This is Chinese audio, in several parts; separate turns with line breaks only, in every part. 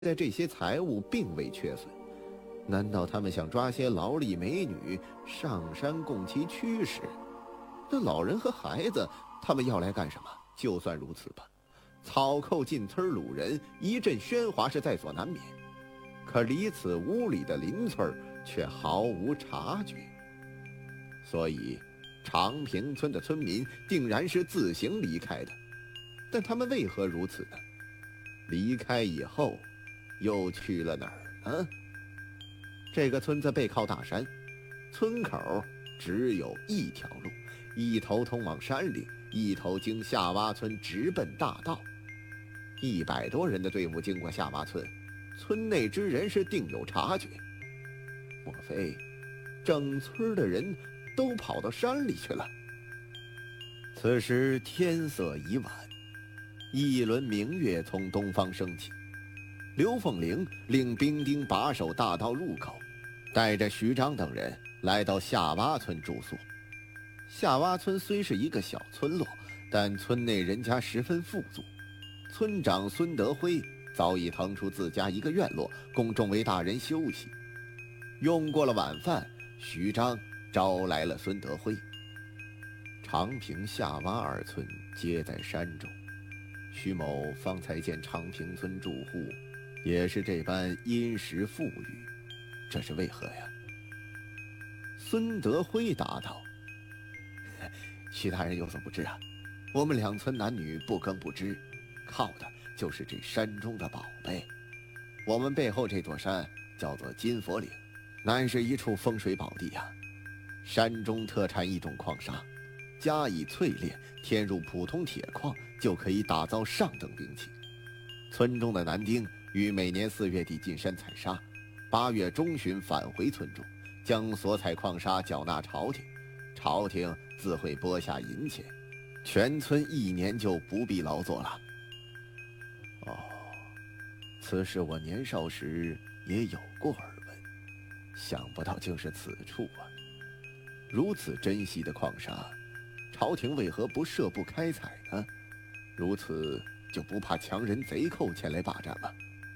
在这些财物并未缺损，难道他们想抓些劳力美女上山供其驱使？那老人和孩子，他们要来干什么？就算如此吧，草寇进村掳人，一阵喧哗是在所难免。可离此屋里的邻村却毫无察觉，所以长平村的村民定然是自行离开的。但他们为何如此呢？离开以后又去了哪儿呢？这个村子背靠大山，村口只有一条路，一头通往山里，一头经夏洼村直奔大道。100多人的队伍经过夏洼村，村内之人是定有察觉。莫非整村的人都跑到山里去了？此时天色已晚，一轮明月从东方升起。刘凤玲令兵丁把守大道入口，带着徐章等人来到夏洼村住宿。夏洼村虽是一个小村落，但村内人家十分富足。村长孙德辉早已腾出自家一个院落，供众位大人休息。用过了晚饭，徐章招来了孙德辉。长平、夏洼二村皆在山中，徐某方才见长平村住户也是这般殷实富裕，这是为何呀？孙德辉答道：徐大人有所不知啊，我们2村男女不耕不织，靠的就是这山中的宝贝。我们背后这座山叫做金佛岭，乃是一处风水宝地啊。山中特产一种矿砂，加以淬炼，添入普通铁矿，就可以打造上等兵器。村中的男丁于每年4月底进山采砂，8月中旬返回村中，将所采矿砂缴纳朝廷，朝廷自会拨下银钱，全村1年就不必劳作了。哦，此事我年少时也有过耳闻，想不到竟是此处啊！如此珍稀的矿砂，朝廷为何不设不开采呢？如此就不怕强人贼寇前来霸占吗？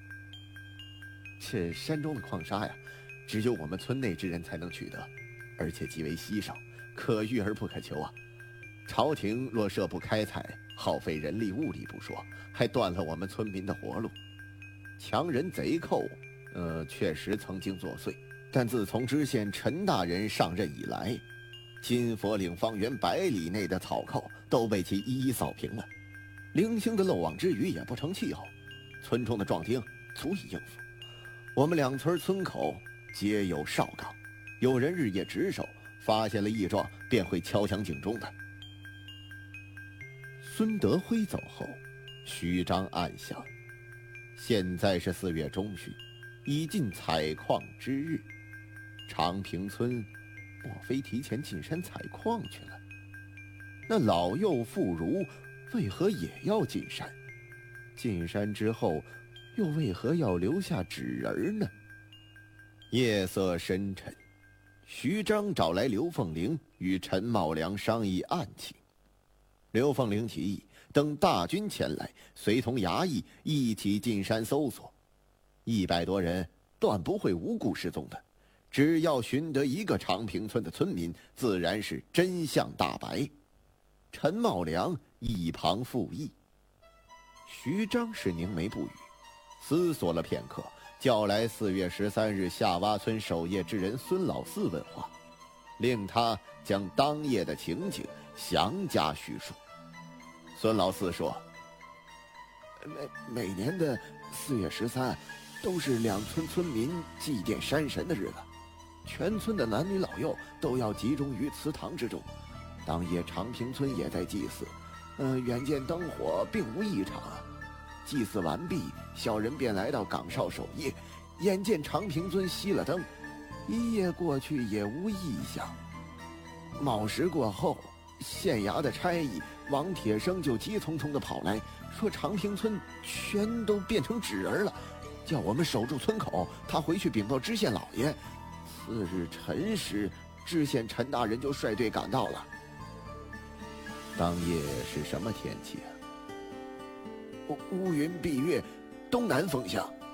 这山中的矿砂呀，只有我们村内之人才能取得，而且极为稀少，可遇而不可求啊！朝廷若设不开采，耗费人力物力不说，还断了我们村民的活路。强人贼寇，确实曾经作祟，但自从知县陈大人上任以来，金佛岭方圆100里内的草寇都被其一一扫平了，零星的漏网之鱼也不成气候，村中的壮丁足以应付。我们2村村口皆有哨岗，有人日夜值守，发现了异状便会敲响警钟的。孙德辉走后，徐章暗想，现在是4月中旬，已近采矿之日，长平村莫非提前进山采矿去了？那老幼妇孺为何也要进山？进山之后又为何要留下纸人呢？夜色深沉，徐章找来刘凤玲与陈茂良商议案情。刘凤玲提议等大军前来，随同衙役一起进山搜索，100多人断不会无故失踪的，只要寻得一个长平村的村民，自然是真相大白。陈茂良一旁附议。徐章是凝眉不语，思索了片刻，叫来4月13日夏洼村守夜之人孙老四问话，令他将当夜的情景详加叙述。孙老四说，每年的4月13都是2村村民祭奠山神的日子，全村的男女老幼都要集中于祠堂之中。当夜长平村也在祭祀，远见灯火并无异常啊。祭祀完毕，小人便来到岗哨守夜，眼见长平村熄了灯，一夜过去也无异象。卯时过后，县衙的差役王铁生就急匆匆地跑来，说长平村全都变成纸人了，叫我们守住村口，他回去禀报知县老爷。次日辰时，知县陈大人就率队赶到了。当夜是什么天气啊？乌云蔽月，东南风向。